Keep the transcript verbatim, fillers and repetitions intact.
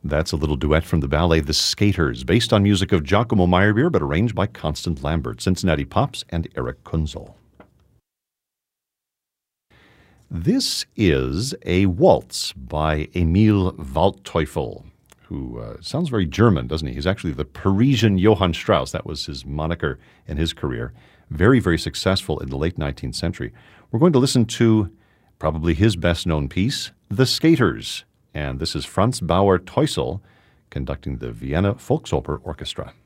That's a little duet from the ballet The Skaters, based on music of Giacomo Meyerbeer, but arranged by Constant Lambert, Cincinnati Pops, and Eric Kunzel. This is a waltz by Emil Waldteufel, who uh, sounds very German, doesn't he? He's actually the Parisian Johann Strauss. That was his moniker in his career. Very, very successful in the late nineteenth century. We're going to listen to probably his best-known piece, The Skaters. And this is Franz Bauer Teusel conducting the Vienna Volksoper Orchestra.